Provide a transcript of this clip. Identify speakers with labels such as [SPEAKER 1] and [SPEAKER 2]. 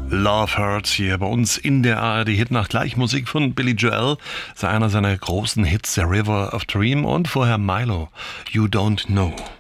[SPEAKER 1] Love Hurts hier bei uns in der ARD Hitnacht. Gleich Musik von Billy Joel, das ist einer seiner großen Hits, The River of Dream, und vorher Milo, You Don't Know.